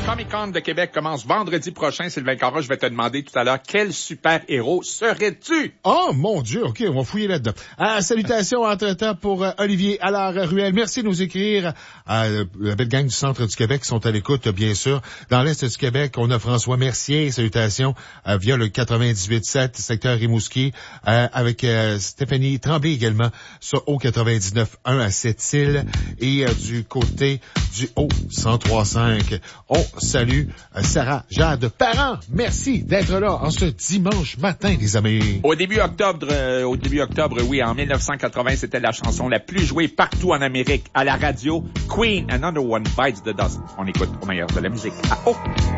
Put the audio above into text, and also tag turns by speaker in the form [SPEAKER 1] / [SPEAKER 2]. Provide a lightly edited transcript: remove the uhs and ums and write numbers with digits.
[SPEAKER 1] Comic-Con de Québec commence vendredi prochain. Sylvain Caron, je vais te demander tout à l'heure quel super-héros serais-tu?
[SPEAKER 2] Oh, mon Dieu, OK, on va fouiller là-dedans. Salutations entre-temps pour Olivier Allard-Ruel. Merci de nous écrire. La belle gang du centre du Québec qui sont à l'écoute, bien sûr. Dans l'est du Québec, on a François Mercier. Salutations via le 98.7, secteur Rimouski, avec Stéphanie Tremblay également, sur au 99.1 à Sept-Îles. Et du côté du haut 103.5, on salue Sarah Jade Parent. Merci d'être là en ce dimanche matin, les amis.
[SPEAKER 1] Au début octobre, oui, en 1980, c'était la chanson la plus jouée partout en Amérique à la radio. Queen, Another One Bites the Dust. On écoute au meilleur de la musique. Ah, oh!